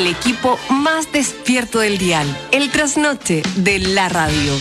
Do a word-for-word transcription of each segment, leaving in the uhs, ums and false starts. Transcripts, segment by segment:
El equipo más despierto del dial, el trasnoche de la radio.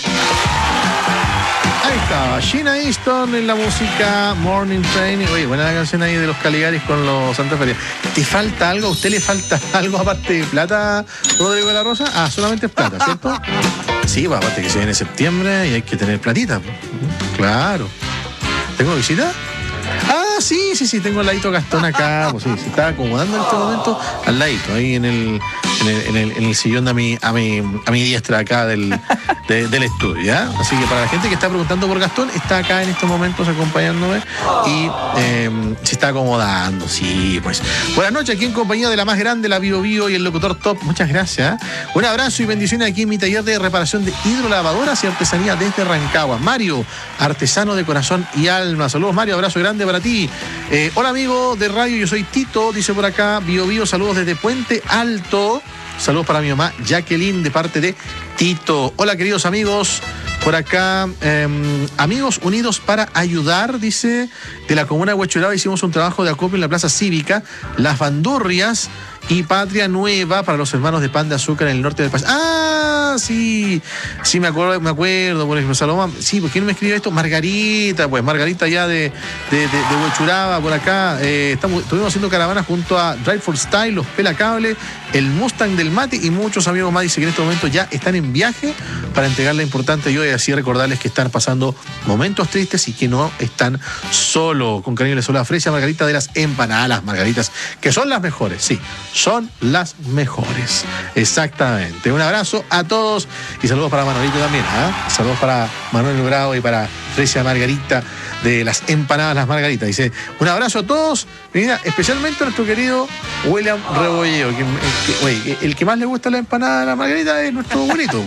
Ahí está, Sheena Easton en la música Morning Train. Oye, buena la canción ahí de los Caligaris con los Santa Feria. ¿Te falta algo? ¿A usted le falta algo aparte de plata, Rodrigo de la Rosa? Ah, solamente es plata, ¿cierto? Sí, pues aparte que se viene septiembre y hay que tener platita. Claro. ¿Tengo visita? Ah, sí, sí, sí, tengo al ladito Gastón acá, pues sí, se está acomodando en este momento al ladito, ahí en el, en el, en el, en el sillón de a mi, a mi, a mi diestra acá del, de, del estudio, ¿ya? Así que para la gente que está preguntando por Gastón, está acá en estos momentos acompañándome y eh, se está acomodando, sí, pues. Buenas noches, aquí en compañía de la más grande, la Bio Bio y el locutor Top, muchas gracias. Un abrazo y bendiciones aquí en mi taller de reparación de hidrolavadoras y artesanía desde Rancagua. Mario, artesano de corazón y alma. Saludos, Mario, abrazo grande para ti. Eh, hola amigo de radio, yo soy Tito, dice por acá, Bio Bio, saludos desde Puente Alto. Saludos para mi mamá Jacqueline de parte de Tito. Hola queridos amigos, por acá, eh, amigos unidos para ayudar, dice, de la comuna de Huechuraba hicimos un trabajo de acopio en la plaza cívica, Las Bandurrias y Patria Nueva para los hermanos de Pan de Azúcar en el norte del país. ¡Ah! Sí, sí, me acuerdo, me acuerdo, por ejemplo, Salomón. Sí, ¿por quién me escribe esto? Margarita, pues, Margarita ya de, de, de, de Huechuraba, por acá. Eh, estamos, estuvimos haciendo caravana junto a Drive for Style, los Pelacable, el Mustang del Mate y muchos amigos más. Dice que en este momento ya están en viaje para entregar la importante ayuda y así recordarles que están pasando momentos tristes y que no están solo. Con cariño les saluda Fresia Margarita de las empanadas, las margaritas, que son las mejores, sí, son las mejores. Exactamente. Un abrazo a todos y saludos para Manolito también, ¿eh? Saludos para Manuel Bravo y para Fresia Margarita de las empanadas, las margaritas. Dice, un abrazo a todos, mira, especialmente a nuestro querido William Rebolleo, que, que, oye, el que más le gusta la empanada de la margarita es nuestro bonito.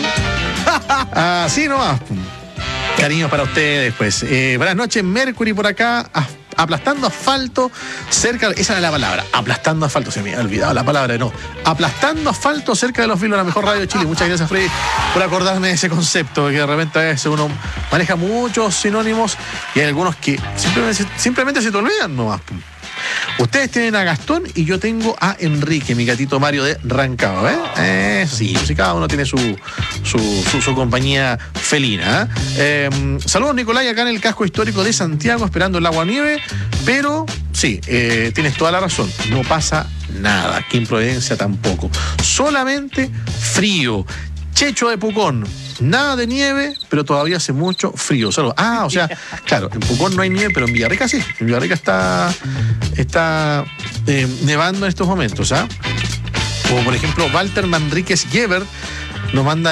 Así nomás. Cariños para ustedes, pues. Eh, buenas noches, Mercury por acá, aplastando asfalto cerca, esa era la palabra, aplastando asfalto, se me había olvidado la palabra, no, aplastando asfalto cerca de los Vilos, la mejor radio de Chile. Muchas gracias, Freddy, por acordarme de ese concepto, que de repente a veces uno maneja muchos sinónimos y hay algunos que simplemente, simplemente se te olvidan nomás. Ustedes tienen a Gastón y yo tengo a Enrique, mi gatito Mario de Rancagua, ¿eh? Eso sí, sí, cada uno tiene su, su, su, su compañía felina. ¿eh? Eh, saludos, Nicolai, acá en el casco histórico de Santiago, esperando el agua nieve, pero sí, eh, tienes toda la razón, no pasa nada, aquí en Providencia tampoco, solamente frío. Checho de Pucón, nada de nieve, pero todavía hace mucho frío. Solo, ah, o sea, claro, en Pucón no hay nieve, pero en Villarrica sí. En Villarrica está, está eh, nevando en estos momentos, ¿ah? Como por ejemplo, Walter Manríquez Geber nos manda